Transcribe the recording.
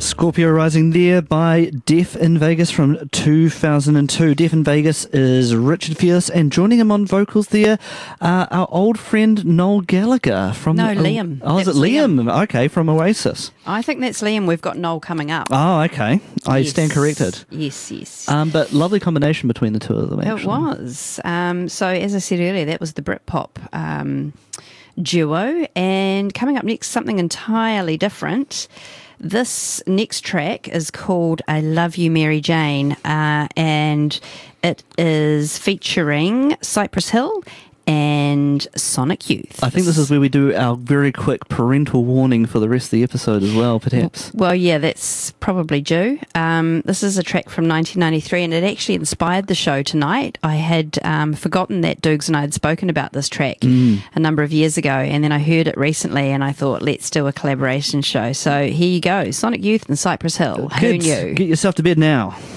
Scorpio Rising there by Deaf in Vegas from 2002. Deaf in Vegas is Richard Fierce, and joining him on vocals there, our old friend Noel Gallagher from... Liam. Oh, is it Liam? Okay, from Oasis. I think that's Liam. We've got Noel coming up. Oh, okay. I stand corrected. Yes. But lovely combination between the two of them, actually. It was. So, as I said earlier, that was the Britpop duo. And coming up next, something entirely different. This next track is called I Love You, Mary Jane, and it is featuring Cypress Hill and Sonic Youth. I think this is where we do our very quick parental warning for the rest of the episode as well, perhaps. Well, yeah, that's probably due. This is a track from 1993, and it actually inspired the show tonight. I had forgotten that Dukes and I had spoken about this track a number of years ago, and then I heard it recently, and I thought, let's do a collaboration show. So here you go, Sonic Youth and Cypress Hill. Kids, Who knew? Get yourself to bed now.